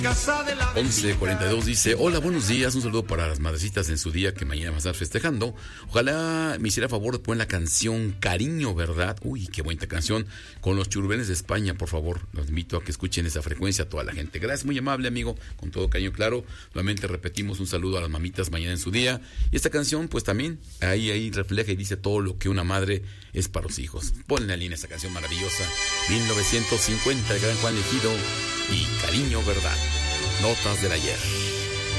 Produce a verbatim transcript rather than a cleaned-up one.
once cuarenta y dos dice: hola, buenos días, un saludo para las madrecitas en su día que mañana van a estar festejando. Ojalá me hiciera favor de poner la canción Cariño, ¿verdad? Uy, qué bonita canción, con los Churbeles de España, por favor. Los invito a que escuchen esa frecuencia a toda la gente. Gracias, muy amable, amigo, con todo cariño, claro. Nuevamente repetimos un saludo a las mamitas mañana en su día. Y esta canción, pues también, ahí, ahí refleja y dice todo lo que una madre es para los hijos. Ponle a línea esta canción maravillosa, mil novecientos cincuenta, el gran Juan Ejido, y Cariño, ¿verdad? Notas del ayer.